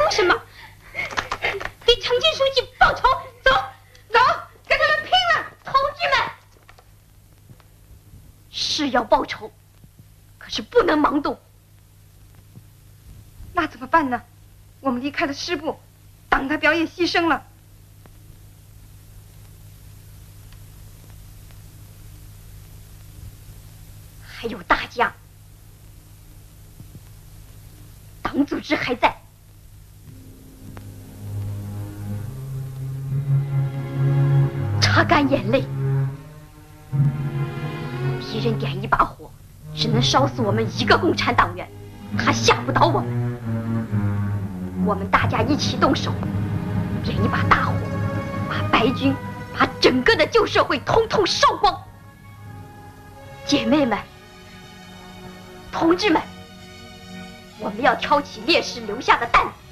什么？给程经书记报仇！走，走，跟他们拼了！同志们，是要报仇，可是不能盲动。 那怎么办呢？我们离开了师部，党代表也牺牲了。 还有大家，党组织还在。擦干眼泪，敌人点一把火，只能烧死我们一个共产党员，他吓不倒我们。我们大家一起动手，点一把大火，把白军，把整个的旧社会统统烧光。姐妹们，同志们，我们要挑起烈士留下的担子，